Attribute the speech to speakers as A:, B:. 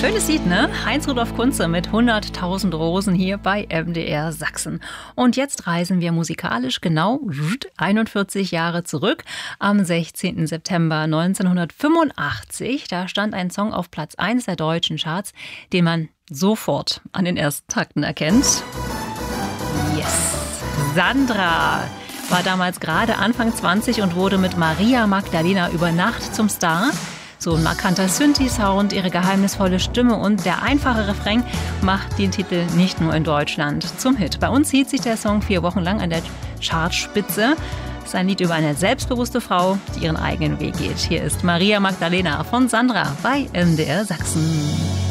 A: Schönes Lied, ne? Heinz-Rudolf Kunze mit 100.000 Rosen hier bei MDR Sachsen. Und jetzt reisen wir musikalisch genau 41 Jahre zurück. Am 16. September 1985, da stand ein Song auf Platz 1 der deutschen Charts, den man sofort an den ersten Takten erkennt. Yes! Sandra war damals gerade Anfang 20 und wurde mit Maria Magdalena über Nacht zum Star. So ein markanter Synthi-Sound, ihre geheimnisvolle Stimme und der einfache Refrain macht den Titel nicht nur in Deutschland zum Hit. Bei uns hielt sich der Song 4 Wochen lang an der Chartspitze. Es ist ein Lied über eine selbstbewusste Frau, die ihren eigenen Weg geht. Hier ist Maria Magdalena von Sandra bei MDR Sachsen.